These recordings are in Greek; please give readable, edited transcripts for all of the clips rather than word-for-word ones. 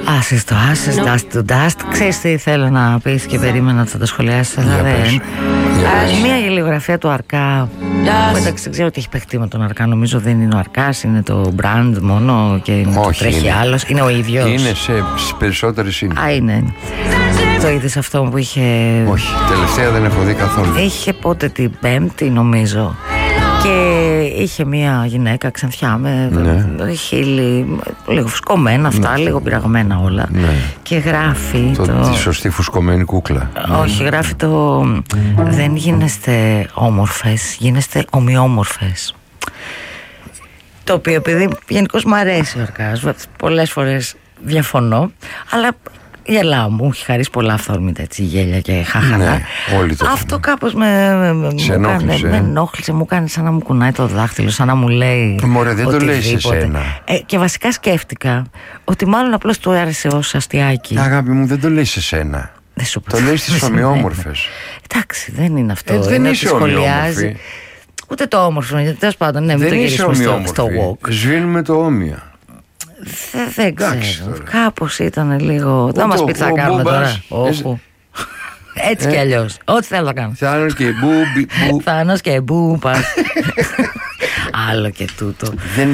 Άσες, dust to dust. Ξέρεις τι θέλω να πεις και περίμενα ότι θα το σχολιάσεις, αλλά δεν. Μία γελιογραφία του Αρκά. Εντάξει, δεν ξέρω τι έχει παιχτεί με τον Αρκά. Νομίζω δεν είναι ο Αρκάς, είναι το brand μόνο και το τρέχει άλλος. Είναι ο ίδιος. Είναι σε περισσότερες είναι. Είναι. Το είδες αυτό που είχε. Όχι, τελευταία δεν έχω δει καθόλου. Είχε πότε την Πέμπτη νομίζω. Και είχε μια γυναίκα ξανθιά με χείλη λίγο φουσκωμένα αυτά, λίγο πειραγμένα όλα. Και γράφει τη σωστή φουσκωμένη κούκλα. Όχι, γράφει δεν γίνεστε όμορφες, γίνεστε ομοιόμορφες. Το οποίο επειδή γενικώς μου αρέσει ο Αρκάς, πολλές φορές διαφωνώ, αλλά γελάω, μου έχει χαρίσει πολλά αυθόρμητα έτσι γέλια και χάχαρα. Ναι, όλοι το αυτό κάπως με ενόχλησε, μου κάνει σαν να μου κουνάει το δάχτυλο, σαν να μου λέει. Μωρέ, δεν το λέει σε σένα. Και βασικά σκέφτηκα ότι μάλλον απλώς του άρεσε ως αστιάκι. Αγάπη μου, δεν το λέει σε σένα. Το λέει στις ομοιόμορφες. Εντάξει, δεν είναι αυτό. Δεν είσαι ομοιόμορφη. Ούτε το όμορφο, γιατί τέλος πάντων, ναι, μην το γυρίσουμε στο walk. Σβήνουμε το όμοια. Δεν ξέρω. Κάπως ήταν λίγο. Θα μας πει τι θα κάνουμε τώρα. Όχι. Έτσι κι αλλιώς. Ό,τι θέλω να κάνω. Θάνος και μπούμπας. Άλλο και τούτο.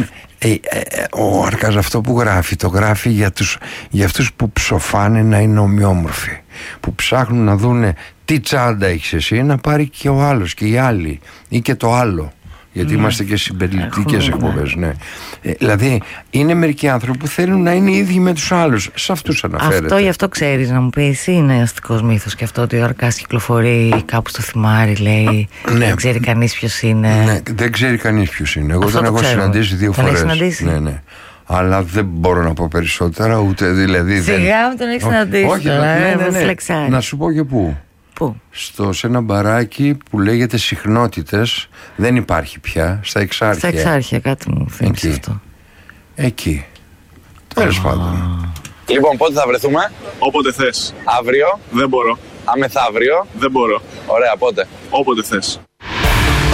Ο Αρκάς αυτό που γράφει, το γράφει για αυτούς που ψοφάνε να είναι ομοιόμορφοι. Που ψάχνουν να δούνε τι τσάντα έχεις εσύ, να πάρει και ο άλλος και οι άλλοι ή και το άλλο. Γιατί είμαστε και συμπεριληπτικές εκπομπές, ναι. Δηλαδή, είναι μερικοί άνθρωποι που θέλουν να είναι οι ίδιοι με τους άλλους. Σε αυτούς αναφέρεται. Αυτό γι' αυτό ξέρεις να μου πεις, είναι αστικός μύθος και αυτό ότι ο Αρκάς κυκλοφορεί κάπου στο θυμάρι, λέει. Ναι. Δεν ξέρει κανείς ποιος είναι. Ναι, δεν ξέρει κανείς ποιος είναι. Εγώ τον έχω συναντήσει 2 φορές. Ναι. Αλλά δεν μπορώ να πω περισσότερα, ούτε δηλαδή. Σιγά μου τον έχει συναντήσει. Όχι, να σου πω και πού. Σε ένα μπαράκι που λέγεται Συχνότητες. Δεν υπάρχει πια. Στα Εξάρχεια. Στα Εξάρχεια, κάτι μου θύμισε αυτό. Εκεί. Τέλος πάντων. Λοιπόν, πότε θα βρεθούμε? Όποτε θες. Αύριο? Δεν μπορώ. Αμεθαύριο? Δεν μπορώ. Ωραία, πότε? Όποτε θες.